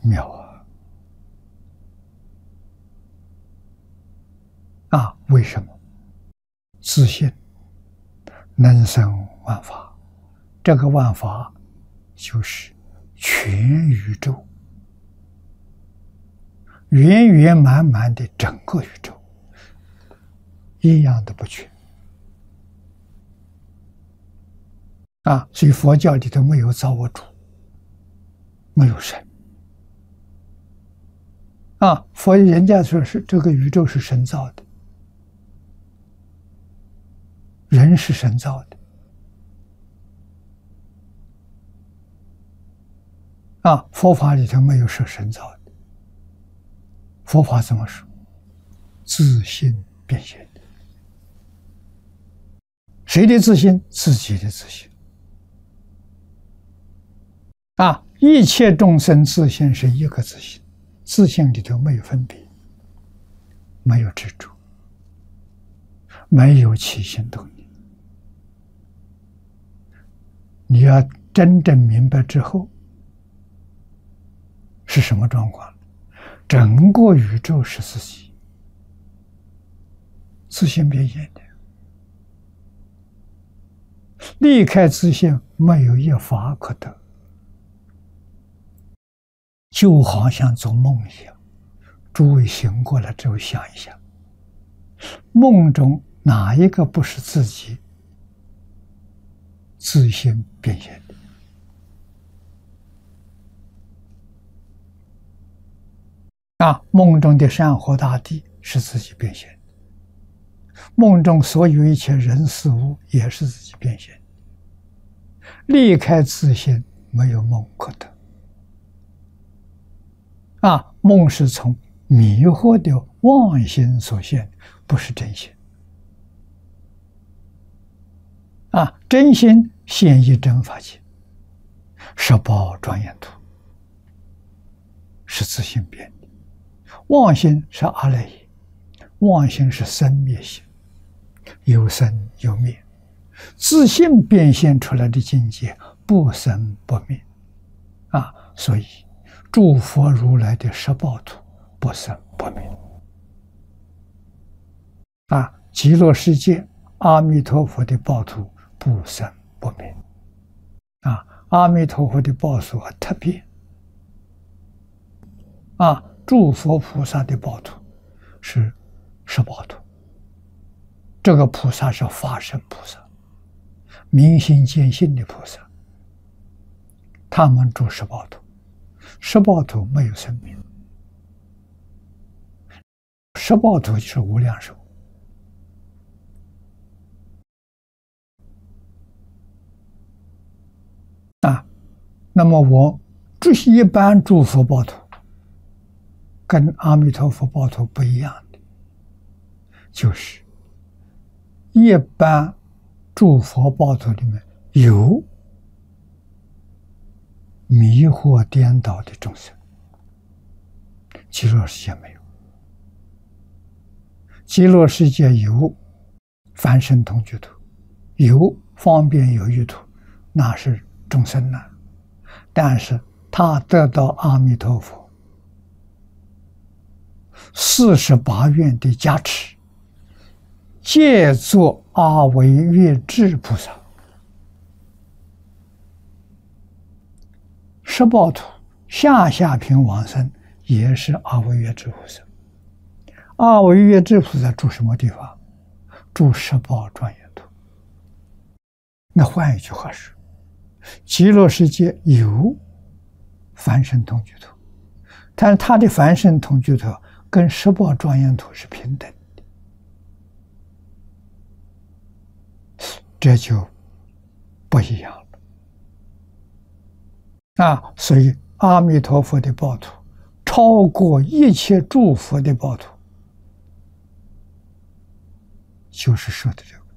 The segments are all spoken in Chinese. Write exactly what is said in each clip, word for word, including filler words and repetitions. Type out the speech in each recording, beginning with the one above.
妙啊！啊，为什么？自信能生万法，这个万法就是全宇宙，圆圆满满的整个宇宙，一样都不缺。啊，所以佛教里头没有造物主，没有神。啊，佛人家说是这个宇宙是神造的，人是神造的。啊，佛法里头没有说神造的，佛法怎么说？自性变现的。谁的自性？自己的自性。啊，一切众生自性是一个自性，自性里头没有分别，没有执着，没有起心动念。你要真正明白之后，是什么状况？整个宇宙是自己自性变现的，离开自性没有一法可得。就好像做梦一样，诸位醒过来之后想一想，梦中哪一个不是自己自性变现的？啊，梦中的山河大地是自己变现的，梦中所有一切人事物也是自己变现的。离开自性，没有梦可得。啊，梦是从迷惑的妄心所现，不是真心。啊，真心现一真法界，十宝庄严图是自性变的，妄心是阿赖耶，妄心是生灭心，有生有灭，自性变现出来的境界不生不灭。啊，所以诸佛如来的十报图不生不灭。啊，极乐世界阿弥陀佛的报图不生不灭。啊，阿弥陀佛的报数特别。啊，诸佛菩萨的报图是十报图。这个菩萨是法身菩萨，明心见性的菩萨，他们住十报图。十报图没有生命，十报图就是无量寿。啊，那么我这些一般诸佛报图，跟阿弥陀佛报图不一样的，就是一般诸佛报图里面有迷惑颠倒的众生，极乐世界没有。极乐世界有梵身同居土，有方便有余土，那是众生难，但是他得到阿弥陀佛四十八愿的加持，借作阿惟越致菩萨。十报图下下品往生也是阿惟越致菩萨。阿惟越致菩萨住什么地方？住十报庄严土。那换一句话说，极乐世界有梵身同居土，但是他的梵身同居土跟十报庄严土是平等的，这就不一样了。啊，所以阿弥陀佛的报图超过一切诸佛的报图，就是说的这个。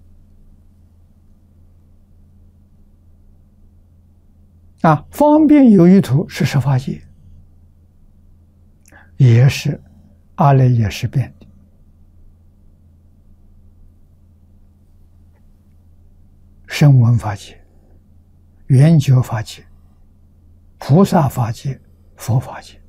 啊，方便有余图是十法界，也是阿赖耶识变的。声闻法界、缘觉法界、菩萨法界佛法界。